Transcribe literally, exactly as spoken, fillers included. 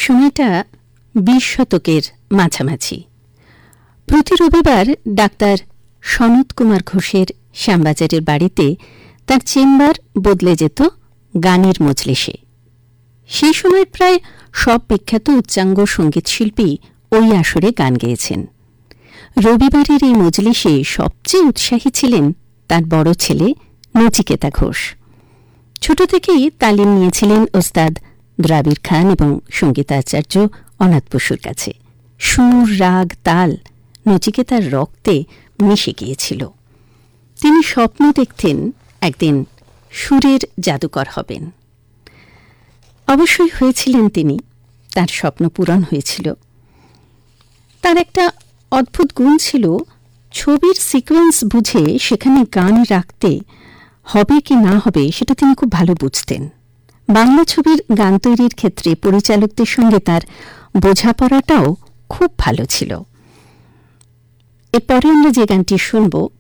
সময়টা বিশ শতকের মাঝামাঝি। প্রতি রবিবার ডাক্তার সনৎ কুমার ঘোষের শ্যামবাজারের বাড়িতে তার চেম্বার বদলে যেত গানের মজলিসে। সেই সময় প্রায় সব বিখ্যাত উচ্চাঙ্গ সঙ্গীত শিল্পী ওই আসরে গান গেয়েছেন। রবিবারের এই মজলিসে সবচেয়ে উৎসাহী ছিলেন তার বড় ছেলে নচিকেতা ঘোষ। ছোট থেকেই তালিম নিয়েছিলেন ওস্তাদ দ্রাবিড় খান এবং সঙ্গীতাচার্য অনাথ বসুর কাছে। সুর, রাগ, তাল নচিকেতার রক্তে মিশে গিয়েছিল। তিনি স্বপ্ন দেখতেন একদিন সুরের জাদুকর হবেন। অবশ্যই হয়েছিলেন তিনি, তার স্বপ্ন পূরণ হয়েছিল। তার একটা অদ্ভুত গুণ ছিল, ছবির সিকোয়েন্স বুঝে সেখানে গান রাখতে হবে কি না হবে সেটা তিনি খুব ভালো বুঝতেন। বাংলা ছবির গান তৈরির ক্ষেত্রে পরিচালকদের সঙ্গে তার বোঝাপড়াটাও খুব ভালো ছিল। এরপরে আমরা যে গানটি শুনব